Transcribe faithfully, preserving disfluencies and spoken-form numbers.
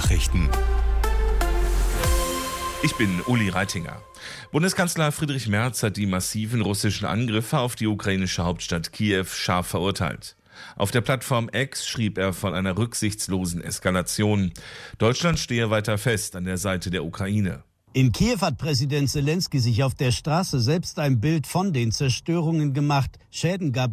Nachrichten. Ich bin Uli Reitinger. Bundeskanzler Friedrich Merz hat die massiven russischen Angriffe auf die ukrainische Hauptstadt Kiew scharf verurteilt. Auf der Plattform X schrieb er von einer rücksichtslosen Eskalation. Deutschland stehe weiter fest an der Seite der Ukraine. In Kiew hat Präsident Selenskyj sich auf der Straße selbst ein Bild von den Zerstörungen gemacht. Schäden gab